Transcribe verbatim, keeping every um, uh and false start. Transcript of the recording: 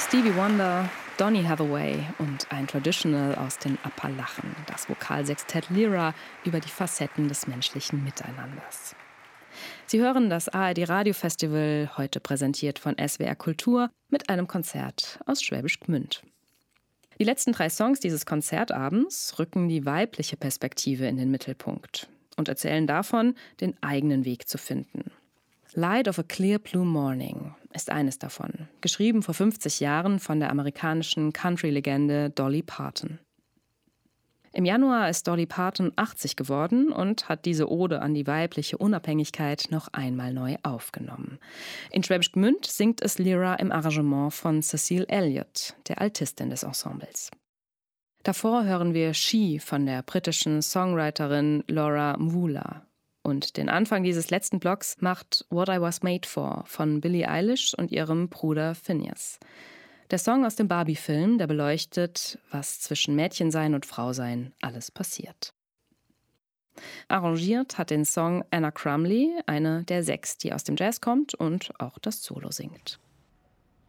Stevie Wonder, Donny Hathaway und ein Traditional aus den Appalachen, das Vokalsextett Lyra über die Facetten des menschlichen Miteinanders. Sie hören das A R D-Radiofestival, heute präsentiert von S W R Kultur, mit einem Konzert aus Schwäbisch Gmünd. Die letzten drei Songs dieses Konzertabends rücken die weibliche Perspektive in den Mittelpunkt und erzählen davon, den eigenen Weg zu finden. Light of a Clear Blue Morning ist eines davon, geschrieben vor fünfzig Jahren von der amerikanischen Country-Legende Dolly Parton. Im Januar ist Dolly Parton achtzig geworden und hat diese Ode an die weibliche Unabhängigkeit noch einmal neu aufgenommen. In Schwäbisch Gmünd singt es Lyra im Arrangement von Cecile Elliott, der Altistin des Ensembles. Davor hören wir She von der britischen Songwriterin Laura Mwula. Und den Anfang dieses letzten Blocks macht What I Was Made For von Billie Eilish und ihrem Bruder Finneas. Der Song aus dem Barbie-Film, der beleuchtet, was zwischen Mädchensein und Frausein alles passiert. Arrangiert hat den Song Anna Crumley, eine der sechs, die aus dem Jazz kommt und auch das Solo singt.